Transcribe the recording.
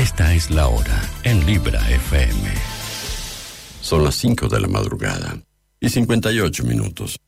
Esta es la hora en Libra FM. Son las 5 de la madrugada y 58 minutos.